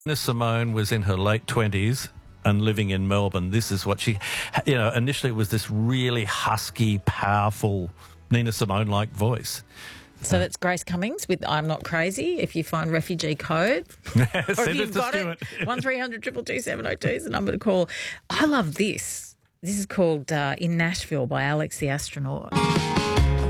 Nina Simone was in her late 20s and living in Melbourne. This is what she, initially it was this really husky, powerful Nina Simone-like voice. So that's Grace Cummings with I'm Not Crazy. If you find refugee code, or if you've got it, 1300 222 702 is the number to call. I love this. This is called In Nashville by Alex the Astronaut.